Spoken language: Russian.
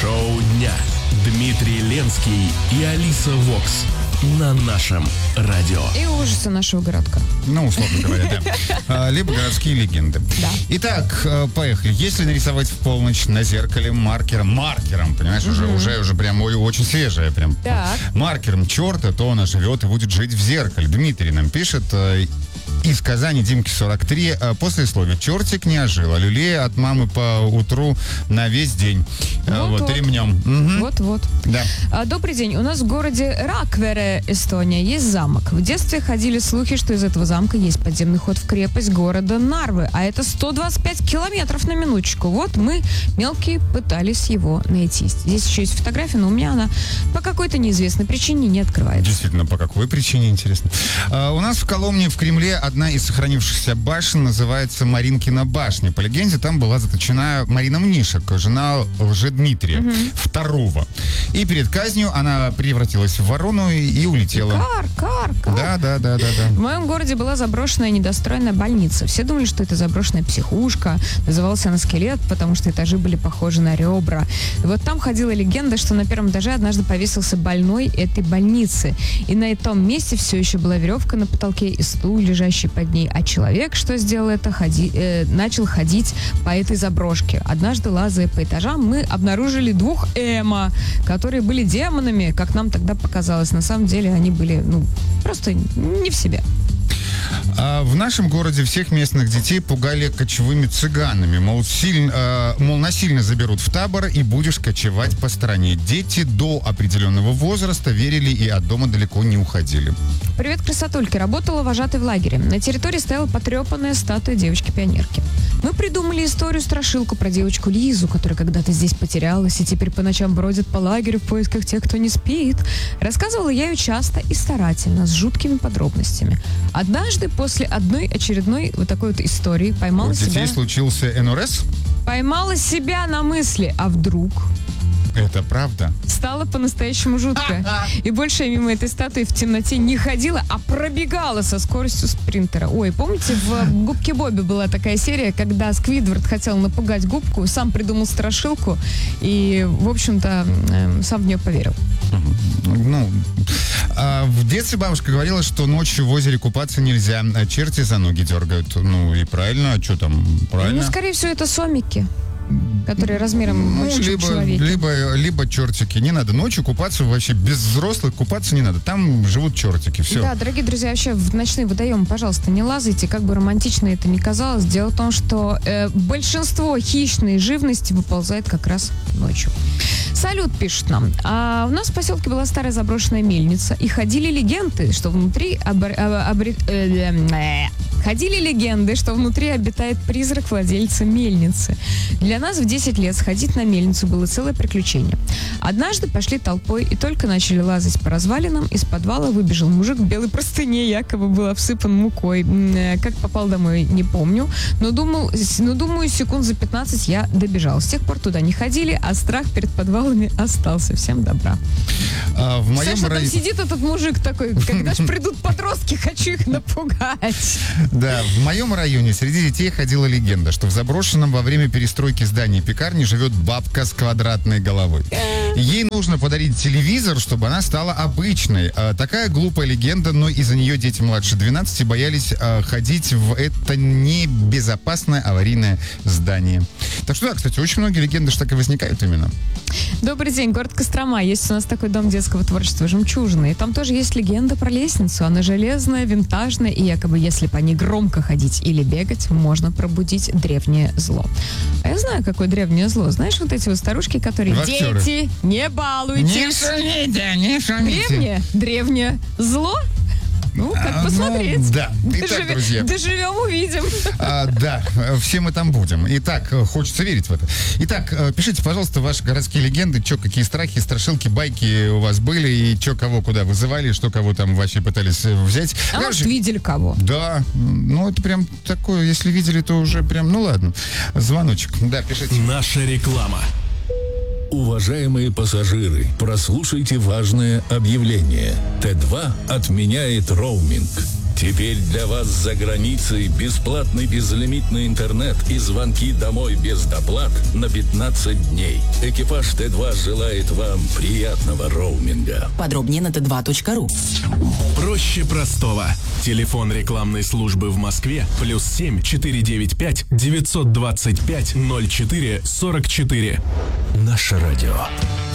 Шоу дня. Дмитрий Ленский и Алиса Вокс на нашем радио. И ужасы нашего городка. Ну, условно говоря, да. Либо городские легенды. Да. Итак, поехали. Если нарисовать в полночь на зеркале маркером, понимаешь, уже прям очень свежее прям. Так. Маркером черта, то она живет и будет жить в зеркале. Дмитрий нам пишет из Казани, Димки 43. Послесловие. Чертик не ожил, а люлея от мамы по утру на весь день. Вот ремнем. Вот. Да. Добрый день. У нас в городе Раквере, Эстония, есть замок. В детстве ходили слухи, что из этого замка есть подземный ход в крепость города Нарвы, а это 125 километров на минуточку. Вот мы, мелкие, пытались его найти. Здесь еще есть фотография, но у меня она по какой-то неизвестной причине не открывается. Действительно, по какой причине, интересно. У нас в Коломне, в Кремле, одна из сохранившихся башен называется Маринкина башня. По легенде, там была заточена Марина Мнишек, жена Лжедмитрия II. И перед казнью она превратилась в ворону и улетела. Кар. Да. В моем городе была заброшенная недостроенная больница. Все думали, что это заброшенная психушка. Называлась она «Скелет», потому что этажи были похожи на ребра. И вот там ходила легенда, что на первом этаже однажды повесился больной этой больницы. И на этом месте все еще была веревка на потолке и стул, лежащий под ней. А человек, что сделал это, начал ходить по этой заброшке. Однажды, лазая по этажам, мы обнаружили 2 эмо, которые были демонами, как нам тогда показалось. На самом деле они были, просто не в себе. В нашем городе всех местных детей пугали кочевыми цыганами. Мол, насильно заберут в табор и будешь кочевать по стране. Дети до определенного возраста верили и от дома далеко не уходили. Привет, красотульки. Работала вожатой в лагере. На территории стояла потрепанная статуя девочки-пионерки. Мы придумали историю-страшилку про девочку Лизу, которая когда-то здесь потерялась и теперь по ночам бродит по лагерю в поисках тех, кто не спит. Рассказывала я ее часто и старательно, с жуткими подробностями. Однажды после одной очередной вот такой вот истории поймала себя... У детей случился НРС? Поймала себя на мысли, а вдруг... Это правда? Стало по-настоящему жутко. И больше я мимо этой статуи в темноте не ходила, а пробегала со скоростью спринтера. Ой, помните, в «Губке Бобби» была такая серия, когда Сквидвард хотел напугать губку, сам придумал страшилку и, в общем-то, сам в нее поверил. В детстве бабушка говорила, что ночью в озере купаться нельзя, а черти за ноги дергают. И правильно, а что там, правильно? Скорее всего, это сомики, которые размером больше, чем человек. Либо чертики. Не надо ночью купаться, вообще без взрослых купаться не надо. Там живут чертики, все. Да, дорогие друзья, вообще в ночные водоемы, пожалуйста, не лазайте, как бы романтично это ни казалось. Дело в том, что большинство хищной живности выползает как раз ночью. Салют, пишет нам. У нас в поселке была старая заброшенная мельница, и ходили легенды, что внутри обитает призрак владельца мельницы. Для нас в 10 лет сходить на мельницу было целое приключение. Однажды пошли толпой и только начали лазать по развалинам, из подвала выбежал мужик в белой простыне, якобы был обсыпан мукой. Как попал домой, не помню, но думаю, секунд за 15 я добежал. С тех пор туда не ходили, а страх перед подвалами остался. Всем добра. В моем там сидит этот мужик такой, когда же придут подростки, хочу их напугать. Да, в моем районе среди детей ходила легенда, что в заброшенном во время перестройки здания пекарни живет бабка с квадратной головой. Ей нужно подарить телевизор, чтобы она стала обычной. Такая глупая легенда, но из-за нее дети младше 12 боялись ходить в это небезопасное аварийное здание. Так что да, кстати, очень многие легенды же так и возникают именно. Добрый день, город Кострома. Есть у нас такой дом детского творчества «Жемчужина». И там тоже есть легенда про лестницу. Она железная, винтажная, и якобы если по ней громко ходить или бегать, можно пробудить древнее зло. А я знаю, какое древнее зло. Знаешь, вот эти вот старушки, которые... Вахтеры. Дети, не балуйтесь. Не шумите. Древнее зло? Как посмотреть. Да. Итак, друзья. Доживем, увидим. Да, все мы там будем. Итак, хочется верить в это. Итак, пишите, пожалуйста, ваши городские легенды, какие страхи, страшилки, байки у вас были, и кого куда вызывали, что кого там вообще пытались взять. Может, видели кого? Да, это прям такое, если видели, то уже прям, ладно. Звоночек, да, пишите. Наша реклама. Уважаемые пассажиры, прослушайте важное объявление. Т2 отменяет роуминг. Теперь для вас за границей бесплатный безлимитный интернет и звонки домой без доплат на 15 дней. Экипаж Т2 желает вам приятного роуминга. Подробнее на t2.ru. Проще простого. Телефон рекламной службы в Москве +7 495 925 04 44. Наше радио.